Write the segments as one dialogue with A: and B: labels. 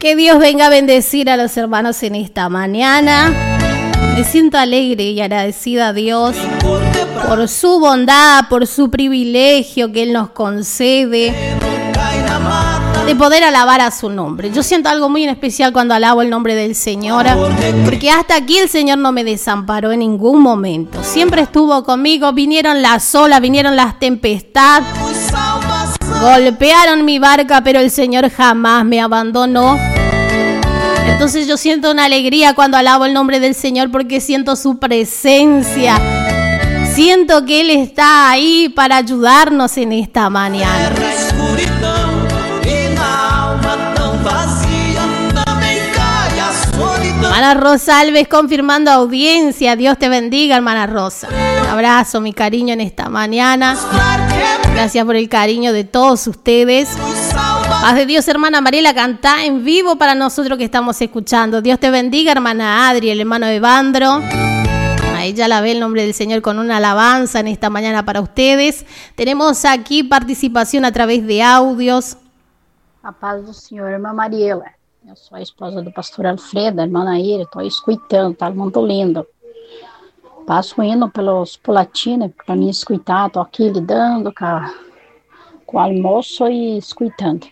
A: Que Dios venga a bendecir a los hermanos en esta mañana. Me siento alegre y agradecida a Dios por su bondad, por su privilegio que Él nos concede de poder alabar a su nombre. Yo siento algo muy en especial cuando alabo el nombre del Señor, porque hasta aquí el Señor no me desamparó en ningún momento. Siempre estuvo conmigo, vinieron las olas, vinieron las tempestades, golpearon mi barca, pero el Señor jamás me abandonó. Entonces yo siento una alegría cuando alabo el nombre del Señor porque siento su presencia. Siento que Él está ahí para ayudarnos en esta mañana. Hermana Rosa Alves confirmando audiencia. Dios te bendiga, hermana Rosa. Un abrazo, mi cariño en esta mañana. Gracias por el cariño de todos ustedes. Paz de Dios, hermana Mariela, canta en vivo para nosotros que estamos escuchando. Dios te bendiga, hermana Adri, el hermano Evandro. Ahí ya la ve el nombre del Señor con una alabanza en esta mañana para ustedes. Tenemos aquí participación a través de audios.
B: A paz do Senhor, irmã Mariela. Eu sou a esposa do pastor Alfredo, a irmã Nair, estou escutando, tá muito lindo. Passo indo pelos Pulatina para me escutar, estou aqui lidando com o almoço e escutando.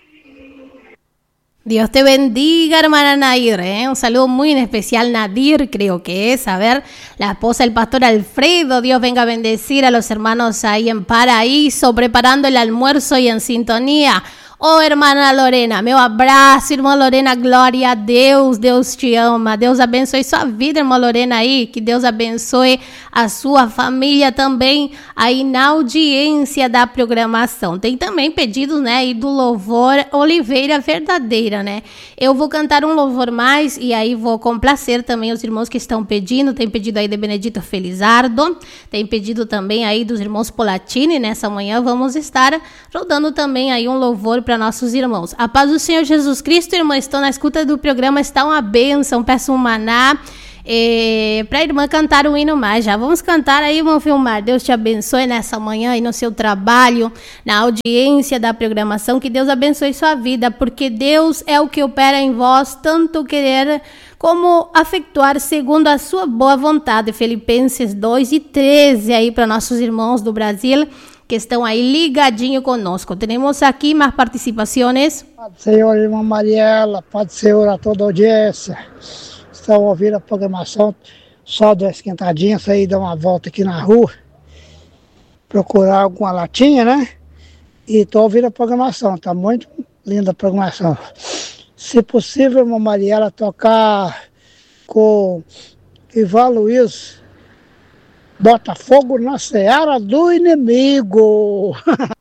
A: Dios te bendiga, hermana Nair, Un saludo muy en especial, Nadir, creo que es. A ver, la esposa del pastor Alfredo. Dios venga a bendecir a los hermanos ahí en Paraíso, preparando el almuerzo y en sintonía. Oh, hermana Lorena, meu abraço, irmã Lorena, glória a Deus, Deus te ama, Deus abençoe sua vida, irmã Lorena aí, que Deus abençoe a sua família também aí na audiência da programação. Tem também pedidos, né, aí do louvor Oliveira Verdadeira, né? Eu vou cantar um louvor mais e aí vou complacer também os irmãos que estão pedindo. Tem pedido aí de Benedito Felizardo, tem pedido também aí dos irmãos Polatini. Nessa manhã vamos estar rodando também aí um louvor para nossos irmãos. A paz do Senhor Jesus Cristo, irmã, estou na escuta do programa, está uma bênção, peço um maná para a irmã cantar um hino mais. Já vamos cantar aí, irmão Filmar. Deus te abençoe nessa manhã e no seu trabalho, na audiência da programação, que Deus abençoe sua vida, porque Deus é o que opera em vós, tanto querer como afetuar segundo a sua boa vontade. Filipenses 2:13 aí para nossos irmãos do Brasil que estão aí ligadinho conosco. Temos aqui mais participações.
C: Pode Senhor, irmã Mariela, pode Senhor a toda a audiência. Estão ouvindo a programação, só deu esquentadinha, saí dar uma volta aqui na rua, procurar alguma latinha, né? E estou ouvindo a programação, tá muito linda a programação. Se possível, irmã Mariela, tocar com Ivan Luiz, Botafogo na seara do inimigo.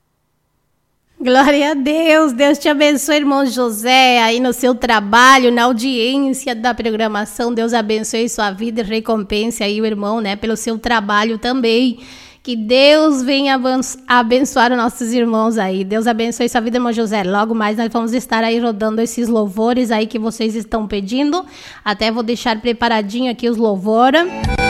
A: Glória a Deus, Deus te abençoe, irmão José, aí no seu trabalho, na audiência da programação. Deus abençoe sua vida e recompense aí o irmão, né, pelo seu trabalho também. Que Deus venha abençoar os nossos irmãos aí. Deus abençoe sua vida, irmão José. Logo mais nós vamos estar aí rodando esses louvores aí que vocês estão pedindo. Até vou deixar preparadinho aqui os louvores.